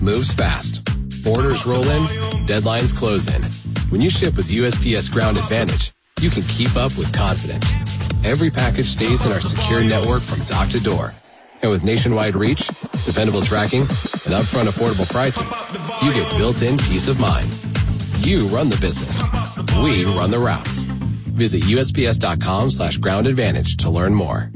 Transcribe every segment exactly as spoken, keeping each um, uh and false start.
moves fast. Orders roll in, deadlines close in. When you ship with U S P S Ground Advantage, you can keep up with confidence. Every package stays in our secure network from dock to door. And with nationwide reach, dependable tracking, and upfront affordable pricing, you get built-in peace of mind. You run the business. We run the routes. Visit U S P S dot com slash ground advantage to learn more.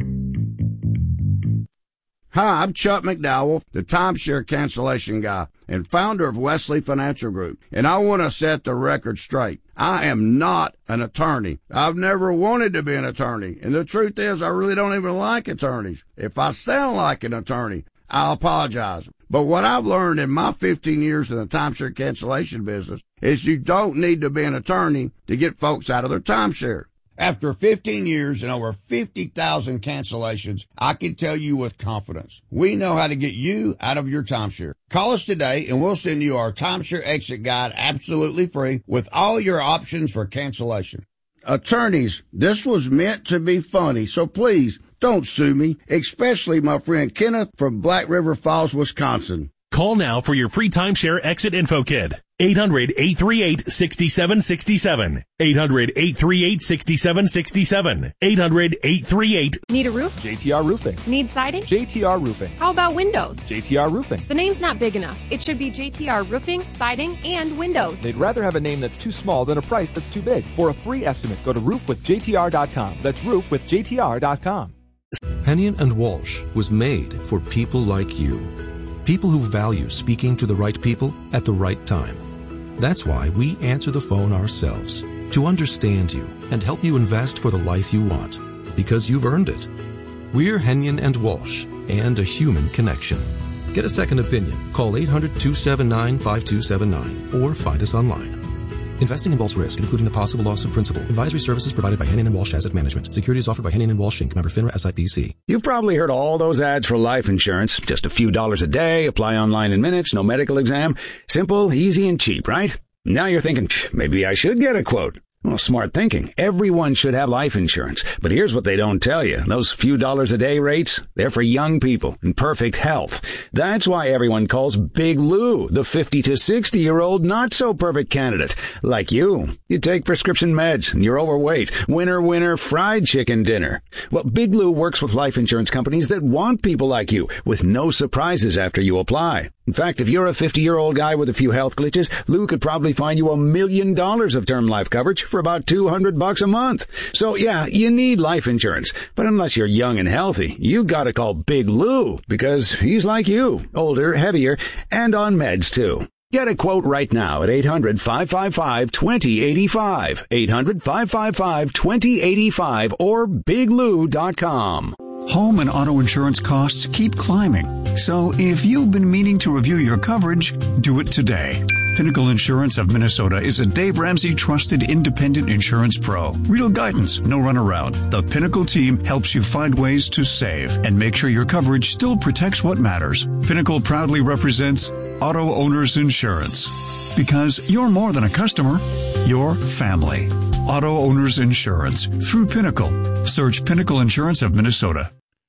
Hi, I'm Chuck McDowell, the timeshare cancellation guy and founder of Wesley Financial Group, and I want to set the record straight. I am not an attorney. I've never wanted to be an attorney, and the truth is I really don't even like attorneys. If I sound like an attorney, I'll apologize. But what I've learned in my fifteen years in the timeshare cancellation business is you don't need to be an attorney to get folks out of their timeshare. After fifteen years and over fifty thousand cancellations, I can tell you with confidence, we know how to get you out of your timeshare. Call us today and we'll send you our timeshare exit guide absolutely free with all your options for cancellation. Attorneys, this was meant to be funny, so please don't sue me, especially my friend Kenneth from Black River Falls, Wisconsin. Call now for your free timeshare exit info kit. eight hundred, eight three eight, six seven six seven. eight hundred, eight three eight, six seven six seven. eight hundred, eight three eight. Need a roof? J T R Roofing. Need siding? J T R Roofing. How about windows? J T R Roofing. The name's not big enough. It should be J T R Roofing, Siding, and Windows. They'd rather have a name that's too small than a price that's too big. For a free estimate, go to roof with J T R dot com. That's roof with J T R dot com. Hennion and Walsh was made for people like you. People who value speaking to the right people at the right time. That's why we answer the phone ourselves, to understand you and help you invest for the life you want, because you've earned it. We're Hennion and Walsh, and a human connection. Get a second opinion. Call eight hundred, two seven nine, five two seven nine or find us online. Investing involves risk, including the possible loss of principal. Advisory services provided by Hennion and Walsh Asset Management. Securities offered by Hennion and Walsh Incorporated. Member FINRA S I P C. You've probably heard all those ads for life insurance. Just a few dollars a day, apply online in minutes, no medical exam. Simple, easy, and cheap, right? Now you're thinking, maybe I should get a quote. Well, smart thinking. Everyone should have life insurance. But here's what they don't tell you. Those few dollars a day rates, they're for young people in perfect health. That's why everyone calls Big Lou the fifty to sixty year old not so perfect candidate. Like you. You take prescription meds and you're overweight. Winner, winner, fried chicken dinner. Well, Big Lou works with life insurance companies that want people like you with no surprises after you apply. In fact, if you're a fifty-year-old guy with a few health glitches, Lou could probably find you a million dollars of term life coverage for about two hundred bucks a month. So yeah, you need life insurance. But unless you're young and healthy, you gotta call Big Lou because he's like you, older, heavier, and on meds too. Get a quote right now at eight hundred, five five five, two zero eight five, eight hundred, five five five, two zero eight five or big lou dot com. Home and auto insurance costs keep climbing. So if you've been meaning to review your coverage, do it today. Pinnacle Insurance of Minnesota is a Dave Ramsey trusted independent insurance pro. Real guidance, no runaround. The Pinnacle team helps you find ways to save and make sure your coverage still protects what matters. Pinnacle proudly represents Auto Owners Insurance. Because you're more than a customer, you're family. Auto Owners Insurance through Pinnacle. Search Pinnacle Insurance of Minnesota.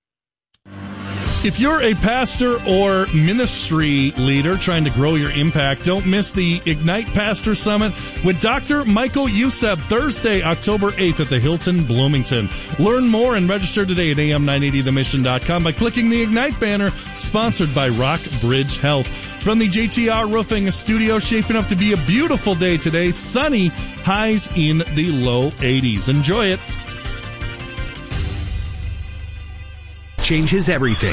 If you're a pastor or ministry leader trying to grow your impact, don't miss the Ignite Pastor Summit with Doctor Michael Youssef, Thursday, October eighth at the Hilton Bloomington. Learn more and register today at A M nine eighty the mission dot com by clicking the Ignite banner, sponsored by Rockbridge Health. From the J T R Roofing studio, shaping up to be a beautiful day today. Sunny, highs in the low eighties. Enjoy it. Changes everything.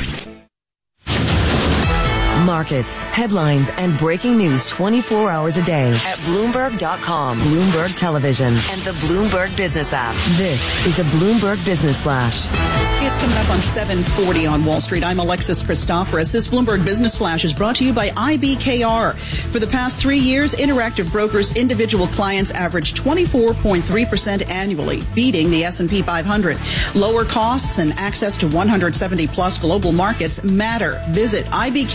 Markets, headlines, and breaking news twenty-four hours a day at Bloomberg dot com, Bloomberg Television, and the Bloomberg Business app. This is a Bloomberg Business Flash. It's coming up on seven forty on Wall Street. I'm Alexis Christoforous. This Bloomberg Business Flash is brought to you by I B K R. For the past three years, Interactive Brokers' individual clients averaged twenty-four point three percent annually, beating the S and P five hundred. Lower costs and access to one hundred seventy plus global markets matter. Visit I B K R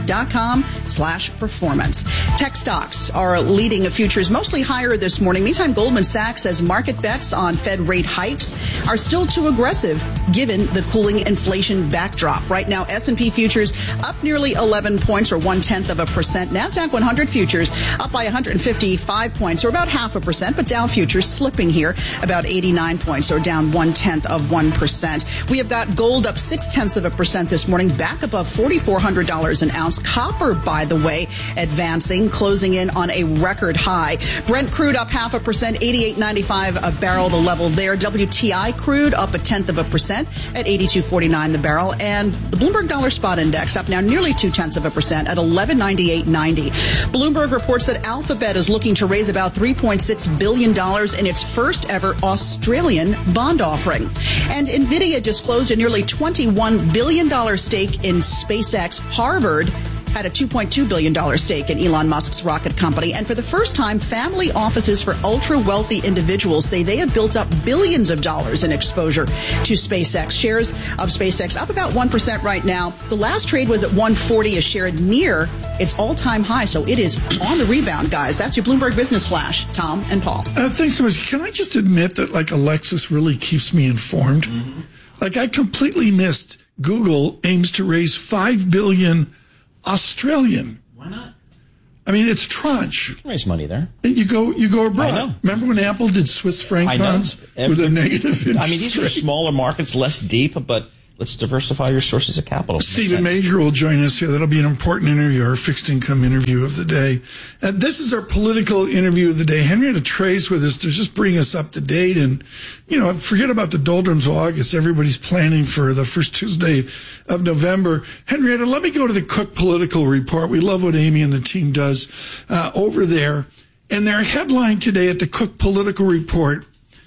Bloomberg.com slash performance. Tech stocks are leading futures mostly higher this morning. Meantime, Goldman Sachs says market bets on Fed rate hikes are still too aggressive given the cooling inflation backdrop. Right now, S and P futures up nearly eleven points or one-tenth of a percent. NASDAQ one hundred futures up by one hundred fifty-five points or about half a percent. But Dow futures slipping here about eighty-nine points or down one-tenth of one percent. We have got gold up six-tenths of a percent this morning, back above four thousand four hundred dollars an ounce. Copper, by the way, advancing, closing in on a record high. Brent crude up half a percent, eighty-eight ninety-five a barrel, the level there. W T I crude up a tenth of a percent at eighty-two forty-nine the barrel. And the Bloomberg Dollar Spot Index up now nearly two-tenths of a percent at eleven ninety-eight ninety. Bloomberg reports that Alphabet is looking to raise about three point six billion dollars in its first ever Australian bond offering. And NVIDIA disclosed a nearly twenty-one billion dollars stake in SpaceX. Harvard had a two point two billion dollars stake in Elon Musk's rocket company. And for the first time, family offices for ultra-wealthy individuals say they have built up billions of dollars in exposure to SpaceX. Shares of SpaceX up about one percent right now. The last trade was at one forty a share, near its all-time high. So it is on the rebound, guys. That's your Bloomberg Business Flash. Tom and Paul. Uh, thanks so much. Can I just admit that, like, Alexis really keeps me informed? Mm-hmm. Like, I completely missed Google aims to raise five billion dollars Australian. Why not? I mean, it's tranche. You can raise money there. And you go, you go abroad. I know. Remember when Apple did Swiss franc I know. bonds Every, with a negative interest I mean, these are smaller markets, less deep, but let's diversify your sources of capital. Stephen Major will join us here. That'll be an important interview, our fixed income interview of the day. Uh, this is our political interview of the day. Henrietta Trey's with us to just bring us up to date. And, you know, forget about the doldrums of August. Everybody's planning for the first Tuesday of November. Henrietta, let me go to the Cook Political Report. We love what Amy and the team does uh, over there. And their headline today at the Cook Political Report,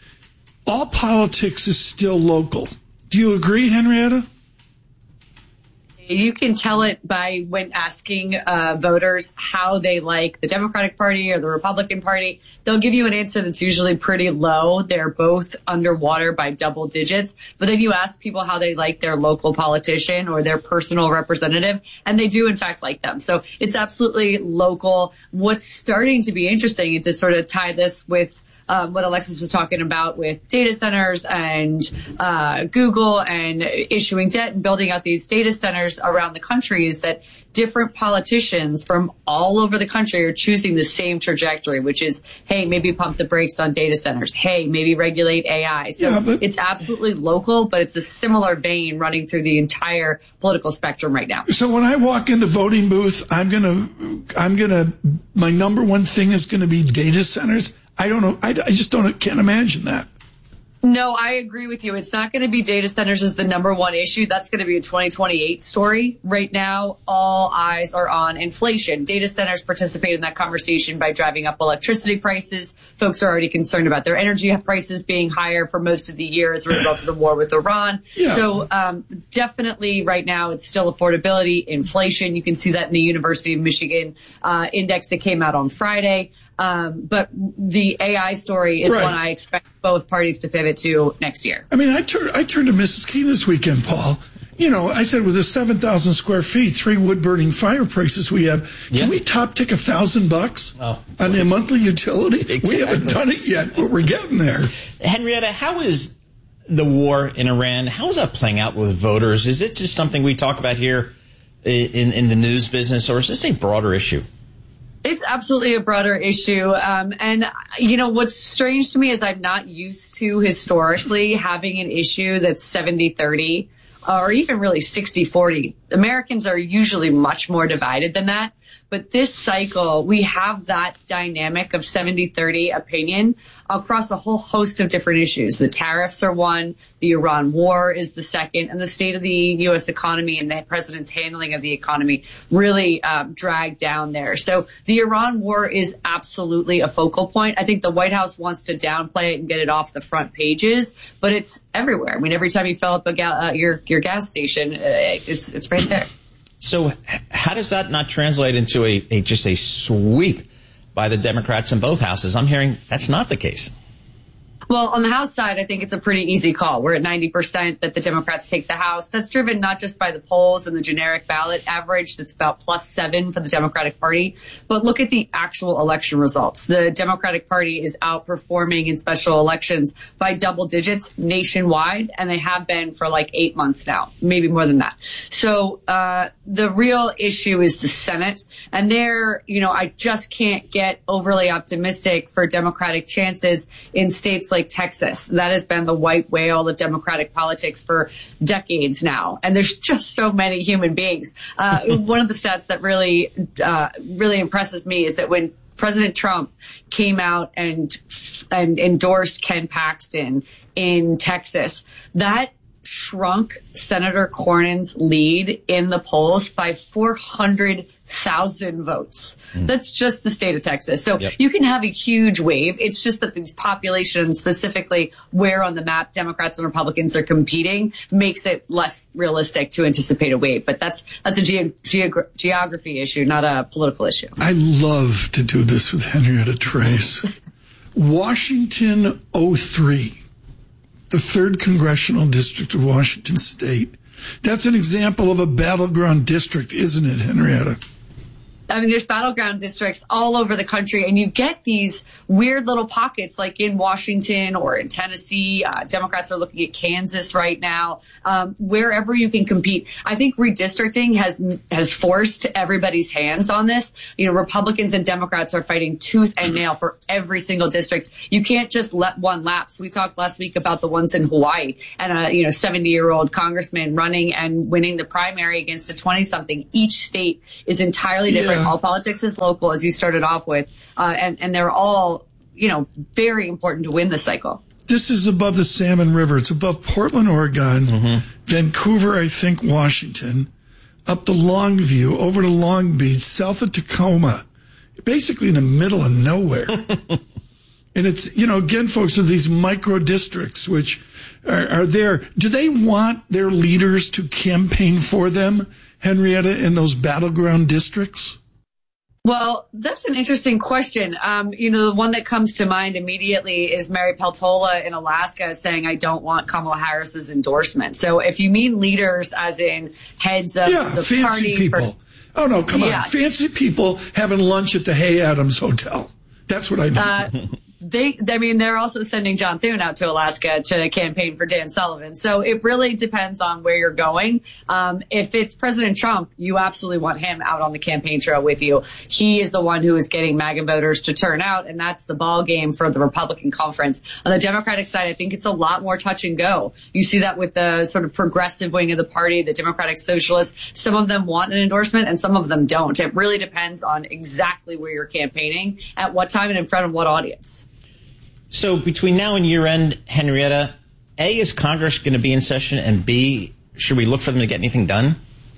all politics is still local. Do you agree, Henrietta? You can tell it by when asking uh, voters how they like the Democratic Party or the Republican Party. They'll give you an answer that's usually pretty low. They're both underwater by double digits. But then you ask people how they like their local politician or their personal representative, and they do, in fact, like them. So it's absolutely local. What's starting to be interesting, and to sort of tie this with Um, what Alexis was talking about with data centers and uh, Google and issuing debt and building out these data centers around the country, is that different politicians from all over the country are choosing the same trajectory, which is, hey, maybe pump the brakes on data centers. Hey, maybe regulate A I. So yeah, it's absolutely local, but it's a similar vein running through the entire political spectrum right now. So when I walk in the voting booth, I'm going to, I'm going to, my number one thing is going to be data centers. I don't know. I, I just don't, can't imagine that. No, I agree with you. It's not going to be data centers as the number one issue. That's going to be a twenty twenty-eight story. Right now, all eyes are on inflation. Data centers participate in that conversation by driving up electricity prices. Folks are already concerned about their energy prices being higher for most of the year as a result of the war with Iran. Yeah. So um, definitely right now, it's still affordability, inflation. You can see that in the University of Michigan uh, index that came out on Friday. Um, but the A I story is right. One I expect both parties to pivot to next year. I mean, I turned I turned to Missus King this weekend, Paul. You know, I said with the seven thousand square feet, three wood burning fireplaces we have, yeah. Can we top tick a thousand bucks oh, on a monthly utility? Exactly. We haven't done it yet, but we're getting there. Henrietta, how is the war in Iran? How is that playing out with voters? Is it just something we talk about here in in the news business, or is this a broader issue? It's absolutely a broader issue. Um, and, you know, what's strange to me is I'm not used to historically having an issue that's seventy thirty or even really sixty forty. Americans are usually much more divided than that. But this cycle, we have that dynamic of seventy thirty opinion across a whole host of different issues. The tariffs are one, the Iran war is the second, and the state of the U S economy and the president's handling of the economy really um, dragged down there. So the Iran war is absolutely a focal point. I think the White House wants to downplay it and get it off the front pages, but it's everywhere. I mean, every time you fill up a ga- uh, your your gas station, uh, it's it's right there. So how does that not translate into a, a just a sweep by the Democrats in both houses? I'm hearing that's not the case. Well, on the House side, I think it's a pretty easy call. We're at ninety percent that the Democrats take the House. That's driven not just by the polls and the generic ballot average that's about plus seven for the Democratic Party, but look at the actual election results. The Democratic Party is outperforming in special elections by double digits nationwide, and they have been for like eight months now, maybe more than that. So uh the real issue is the Senate, and there, you know, I just can't get overly optimistic for Democratic chances in states like Texas. That has been the white whale of Democratic politics for decades now. And there's just so many human beings. Uh, one of the stats that really, uh, really impresses me is that when President Trump came out and, and endorsed Ken Paxton in Texas, that shrunk Senator Cornyn's lead in the polls by four hundred thousand votes. Mm. That's just the state of Texas. So yep. You can have a huge wave. It's just that these populations, specifically where on the map Democrats and Republicans are competing, makes it less realistic to anticipate a wave. But that's that's a ge- geogra- geography issue, not a political issue. I love to do this with Henrietta Trace. Washington oh three, the third Congressional District of Washington State. That's an example of a battleground district, isn't it, Henrietta? I mean, there's battleground districts all over the country, and you get these weird little pockets like in Washington or in Tennessee. Uh, Democrats are looking at Kansas right now. Um, wherever you can compete. I think redistricting has has forced everybody's hands on this. You know, Republicans and Democrats are fighting tooth and nail for every single district. You can't just let one lapse. We talked last week about the ones in Hawaii and a, you know, seventy-year-old congressman running and winning the primary against a twenty-something. Each state is entirely different. Yeah. All politics is local, as you started off with, uh, and, and they're all, you know, very important to win this cycle. This is above the Salmon River. It's above Portland, Oregon, mm-hmm. Vancouver, I think, Washington, up to Longview, over to Long Beach, south of Tacoma, basically in the middle of nowhere. And it's, you know, again, folks, are these micro districts which are, are there. Do they want their leaders to campaign for them, Henrietta, in those battleground districts? Well, that's an interesting question. Um, you know, the one that comes to mind immediately is Mary Peltola in Alaska saying, I don't want Kamala Harris's endorsement. So if you mean leaders as in heads of yeah, the fancy party. people. For, oh, no, come yeah. on. Fancy people having lunch at the Hay Adams Hotel. That's what I mean. Uh, They, I mean, they're also sending John Thune out to Alaska to campaign for Dan Sullivan. So it really depends on where you're going. Um, if it's President Trump, you absolutely want him out on the campaign trail with you. He is the one who is getting MAGA voters to turn out, and that's the ball game for the Republican conference. On the Democratic side, I think it's a lot more touch and go. You see that with the sort of progressive wing of the party, the Democratic Socialists. Some of them want an endorsement and some of them don't. It really depends on exactly where you're campaigning, at what time, and in front of what audience. So between now and year end, Henrietta, A, is Congress going to be in session? And B, should we look for them to get anything done?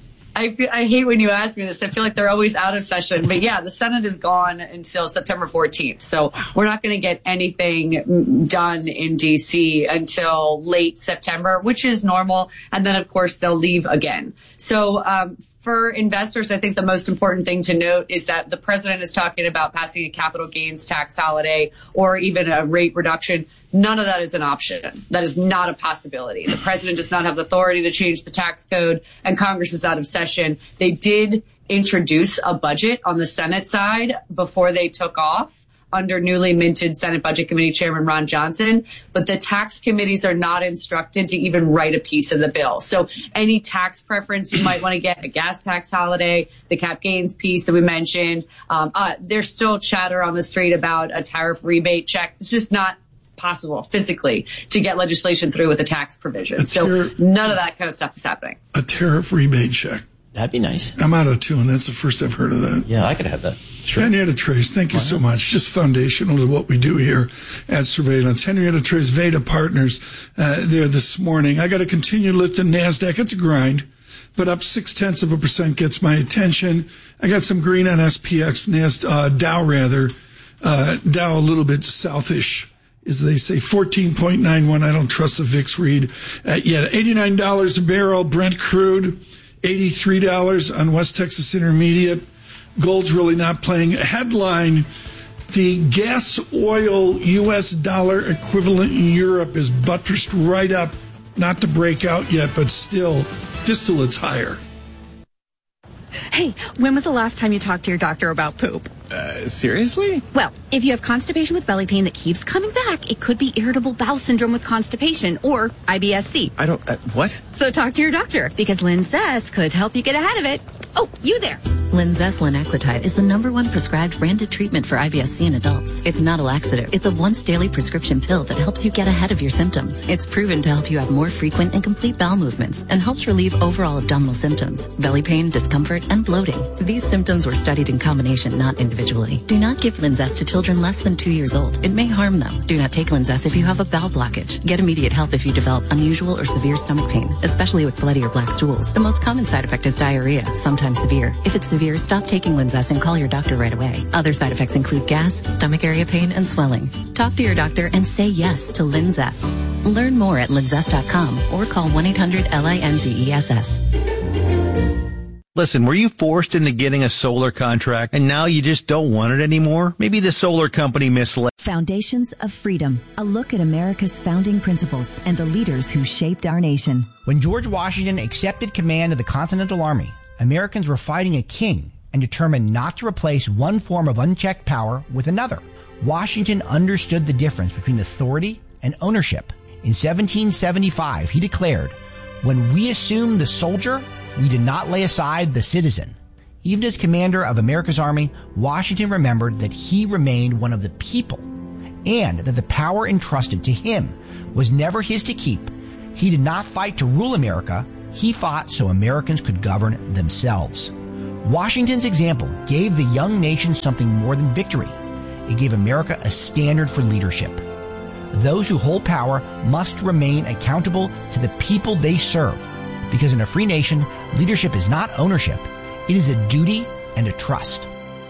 I feel, I hate when you ask me this. I feel like they're always out of session. But yeah, the Senate is gone until September fourteenth. So we're not going to get anything done in D C until late September, which is normal. And then, of course, they'll leave again. So um for investors, I think the most important thing to note is that the president is talking about passing a capital gains tax holiday or even a rate reduction. None of that is an option. That is not a possibility. The president does not have the authority to change the tax code, and Congress is out of session. They did introduce a budget on the Senate side before they took off under newly minted Senate Budget Committee Chairman Ron Johnson, but the tax committees are not instructed to even write a piece of the bill. So any tax preference you might want to get, a gas tax holiday, the cap gains piece that we mentioned, um, uh, there's still chatter on the street about a tariff rebate check. It's just not possible physically to get legislation through with a tax provision. A so tar- none of that kind of stuff is happening. A tariff rebate check. That'd be nice. I'm out of tune. That's the first I've heard of that. Yeah, I could have that. Sure. Henrietta Trace, thank you so much. Just foundational to what we do here at Surveillance. Henrietta Trace, Veda Partners, uh, there this morning. I got to continue lifting NASDAQ. It's a grind, but up six tenths of a percent gets my attention. I got some green on S P X, NASDAQ, uh, Dow rather, uh, Dow a little bit southish, as they say, fourteen point nine one. I don't trust the V I X read uh, yet. eighty-nine dollars a barrel, Brent crude, eighty-three dollars on West Texas Intermediate. Gold's really not playing. A headline The gas oil U S dollar equivalent in Europe is buttressed right up, not to break out yet, but still, distillate's higher. Hey, when was the last time you talked to your doctor about poop? Uh, seriously? Well, if you have constipation with belly pain that keeps coming back, it could be irritable bowel syndrome with constipation or I B S C. I don't, uh, what? So talk to your doctor because Linzess could help you get ahead of it. Oh, you there. Linzess linaclotide is the number one prescribed branded treatment for I B S C in adults. It's not a laxative. It's a once daily prescription pill that helps you get ahead of your symptoms. It's proven to help you have more frequent and complete bowel movements and helps relieve overall abdominal symptoms, belly pain, discomfort, and bloating. These symptoms were studied in combination, not individually. Do not give Linzess to children less than two years old. It may harm them. Do not take Linzess if you have a bowel blockage. Get immediate help if you develop unusual or severe stomach pain, especially with bloody or black stools. The most common side effect is diarrhea, sometimes severe. If it's severe, stop taking Linzess and call your doctor right away. Other side effects include gas, stomach area pain, and swelling. Talk to your doctor and say yes to Linzess. Learn more at linzess dot com or call one eight hundred L I N Z E S S. Listen, were you forced into getting a solar contract and now you just don't want it anymore? Maybe the solar company misled. Foundations of Freedom, a look at America's founding principles and the leaders who shaped our nation. When George Washington accepted command of the Continental Army, Americans were fighting a king and determined not to replace one form of unchecked power with another. Washington understood the difference between authority and ownership. In seventeen seventy-five, he declared, "When we assumed the soldier, we did not lay aside the citizen." Even as commander of America's army, Washington remembered that he remained one of the people and that the power entrusted to him was never his to keep. He did not fight to rule America. He fought so Americans could govern themselves. Washington's example gave the young nation something more than victory. It gave America a standard for leadership. Those who hold power must remain accountable to the people they serve. Because in a free nation, leadership is not ownership. It is a duty and a trust.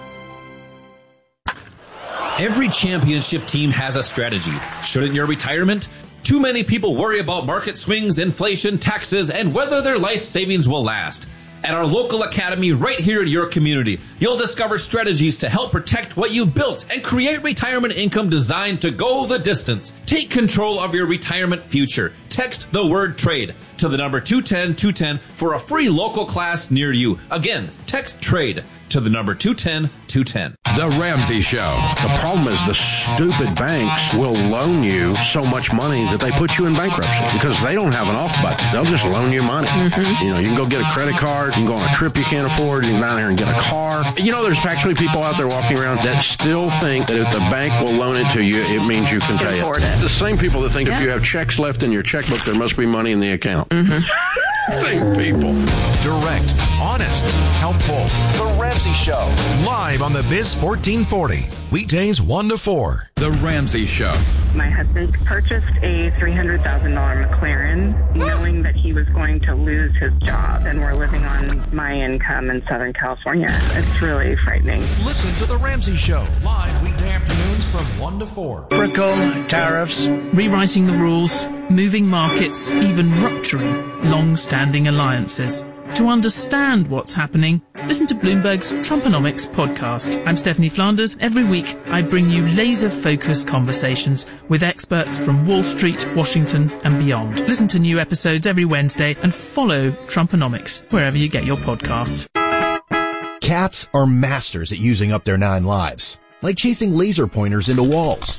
Every championship team has a strategy. Shouldn't your retirement? Too many people worry about market swings, inflation, taxes, and whether their life savings will last. At our local academy right here in your community, you'll discover strategies to help protect what you've built and create retirement income designed to go the distance. Take control of your retirement future. Text the word trade to the number two ten two ten for a free local class near you. Again, text trade to the number two ten two ten. The Ramsey Show. The problem is the stupid banks will loan you so much money that they put you in bankruptcy because they don't have an off button. They'll just loan you money. Mm-hmm. You know, you can go get a credit card, you can go on a trip you can't afford, you can go down there and get a car. You know, there's actually people out there walking around that still think that if the bank will loan it to you, it means you can pay it. it. The same people that think yeah. if you have checks left in your checkbook, there must be money in the account. Mm-hmm. Same people. Direct, honest, helpful. The Ramsey Show. Live on the Biz fourteen forty. Weekdays one to four. The Ramsey Show. My husband purchased a three hundred thousand dollars McLaren knowing that he was going to lose his job, and we're living on my income in Southern California. It's really frightening. Listen to The Ramsey Show. Live weekday afternoons from one to four. Reciprocal tariffs. Rewriting the rules. Moving markets. Even rupturing long-standing alliances. To understand what's happening, listen to Bloomberg's Trumponomics podcast. I'm Stephanie Flanders. Every week, I bring you laser-focused conversations with experts from Wall Street, Washington, and beyond. Listen to new episodes every Wednesday and follow Trumponomics wherever you get your podcasts. Cats are masters at using up their nine lives, like chasing laser pointers into walls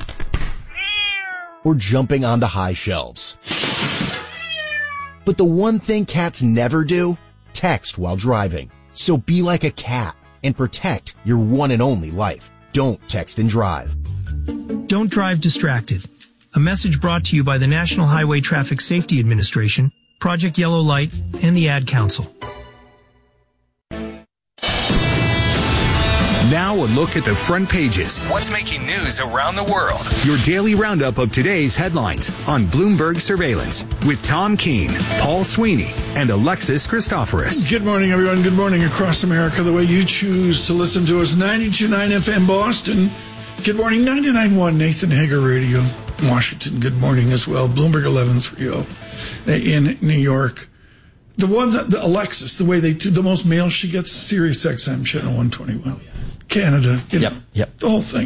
or jumping onto high shelves. But the one thing cats never do? Text while driving. So be like a cat and protect your one and only life. Don't text and drive. Don't drive distracted. A message brought to you by the National Highway Traffic Safety Administration, Project Yellow Light, and the Ad Council. Now a look at the front pages. What's making news around the world? Your daily roundup of today's headlines on Bloomberg Surveillance with Tom Keene, Paul Sweeney, and Alexis Christoforous. Good morning, everyone. Good morning across America. The way you choose to listen to us, ninety-two point nine F M Boston. Good morning, ninety-nine point one Nathan Hager Radio, Washington. Good morning as well. Bloomberg eleven thirty in New York. The one, the Alexis, the way they do the most mail she gets, Sirius X M channel one twenty-one. Canada, you know, yep, yep. the whole thing.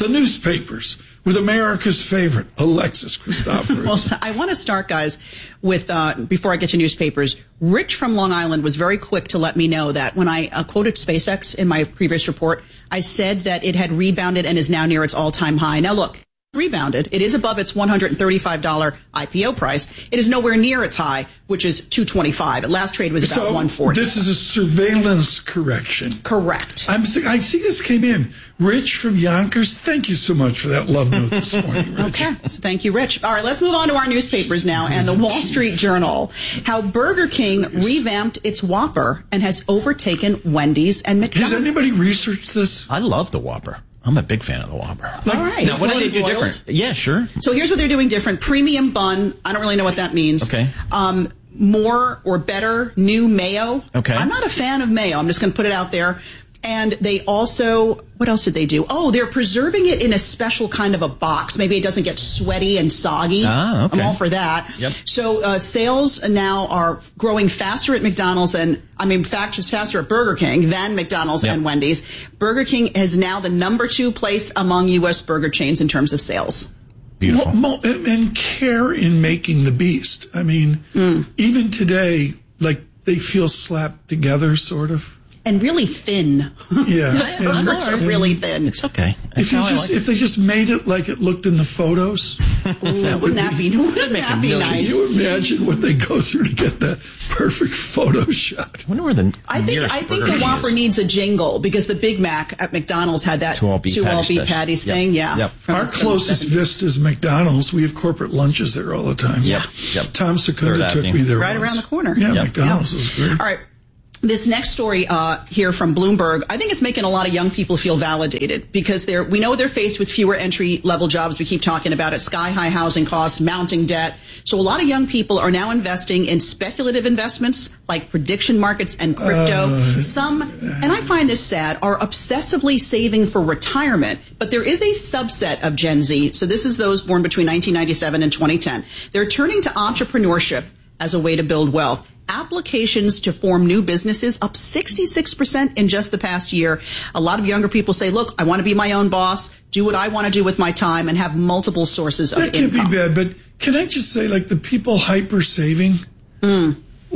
the newspapers, with America's favorite, Alexis Christoforous. Well, I want to start, guys, with, uh, before I get to newspapers, Rich from Long Island was very quick to let me know that when I uh, quoted SpaceX in my previous report, I said that it had rebounded and is now near its all-time high. Now, look. Rebounded. It is above its one hundred thirty-five dollars I P O price. It is nowhere near its high, which is two hundred twenty-five dollars. At last trade was about so one hundred forty dollars. This is a surveillance correction. Correct. I'm. I see this came in. Rich from Yonkers, thank you so much for that love note this morning, Rich. Okay, so thank you, Rich. All right, let's move on to our newspapers now and the Wall Street Journal. How Burger King revamped its Whopper and has overtaken Wendy's and McDonald's. Has anybody researched this? I love the Whopper. I'm a big fan of the Whopper. All right. Now, what did they do different? Yeah, sure. So here's what they're doing different. Premium bun. I don't really know what that means. Okay. Um, more or better new mayo. Okay. I'm not a fan of mayo. I'm just going to put it out there. And they also, what else did they do? Oh, they're preserving it in a special kind of a box. Maybe it doesn't get sweaty and soggy. Ah, okay. I'm all for that. Yep. So uh, sales now are growing faster at McDonald's and, I mean, faster at Burger King than McDonald's Yep. and Wendy's. Burger King is now the number two place among U S burger chains in terms of sales. Beautiful. Mo- mo- and care in making the beast. I mean, Mm. even today, like, they feel slapped together, sort of. And really thin. Yeah. The burgers are really thin. It's okay. That's If you how I just like if they just made it like it looked in the photos, Ooh, wouldn't that be, wouldn't make that a be million. nice? can you imagine what they go through to get that perfect photo shot? I wonder where the I think nearest I think Burger the King Whopper is. needs a jingle because the Big Mac at McDonald's had that Two all beef two all patties beef special. patties Yep. thing. Yeah. Yep. from Our the- from the closest seventies. vista is McDonald's. We have corporate lunches there all the time. Yep, yep. Tom Secunda Third took Avenue. me there Right once. around the corner. Yeah, Yep. McDonald's is great. All right. This next story uh, here from Bloomberg, I think it's making a lot of young people feel validated because they're we know they're faced with fewer entry level jobs. We keep talking about it, sky high housing costs, mounting debt. So a lot of young people are now investing in speculative investments like prediction markets and crypto. Uh, Some, and I find this sad, are obsessively saving for retirement. But there is a subset of Gen Z. So this is those born between nineteen ninety-seven and twenty ten. They're turning to entrepreneurship as a way to build wealth. Applications to form new businesses up sixty-six percent in just the past year. A lot of younger people say, look, I want to be my own boss, do what I want to do with my time, and have multiple sources of That could income. be bad, but can I just say, like, the people hyper saving, Mm.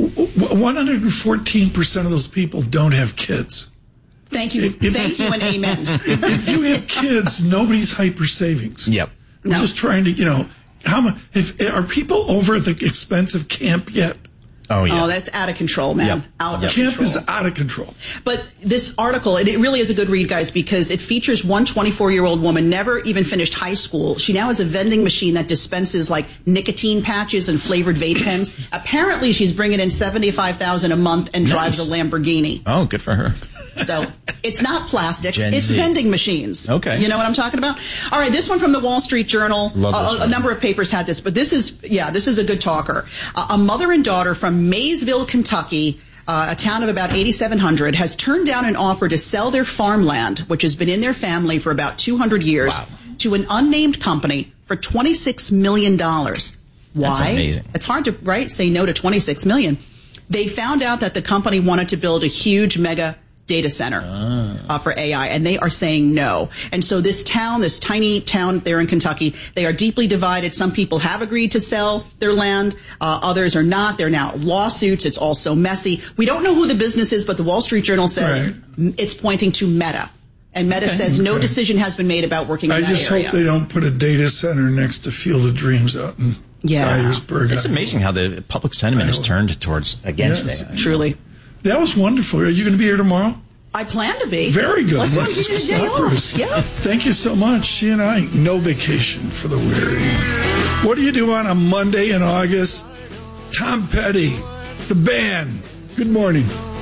one hundred fourteen percent of those people don't have kids. Thank you. If- if- Thank you and amen. If, if you have kids, nobody's hyper savings. Yep. I'm No. just trying to, you know, how much, if, are people over at the expensive camp yet? Oh, yeah. Oh, that's out of control, man. Yep. Out Yep. of Camp control. is out of control. But this article, and it really is a good read, guys, because it features one twenty-four-year-old woman, never even finished high school. She now has a vending machine that dispenses like nicotine patches and flavored vape pens. Apparently, she's bringing in seventy-five thousand dollars a month and drives a Nice. Lamborghini. Oh, good for her. So it's not plastics, Gen it's Z. vending machines. Okay. You know what I'm talking about? All right, this one from the Wall Street Journal. Love this A- a, one. number of papers had this, but this is, yeah, this is a good talker. Uh, a mother and daughter from Maysville, Kentucky, uh, a town of about eighty-seven hundred, has turned down an offer to sell their farmland, which has been in their family for about two hundred years, Wow. to an unnamed company for twenty-six million dollars. Why? That's amazing. It's hard to, right, say no to twenty-six million dollars. They found out that the company wanted to build a huge mega data center uh, for A I, and they are saying no. And so this town, this tiny town there in Kentucky, they are deeply divided. Some people have agreed to sell their land. Uh, others are not. They're now lawsuits. It's all so messy. We don't know who the business is, but the Wall Street Journal says Right. it's pointing to Meta. And Meta Okay. says no Okay. decision has been made about working in I that just area. hope they don't put a data center next to Field of Dreams out in Yeah. Dyersburg. It's amazing how the public sentiment has turned towards against Yes. it. Truly. That was wonderful. Are you going to be here tomorrow? I plan to be. Very good. Let's Let's give you a day stop off. first. Yeah. Thank you so much. She and I, no vacation for the weary. What do you do on a Monday in August? Tom Petty, the band. Good morning.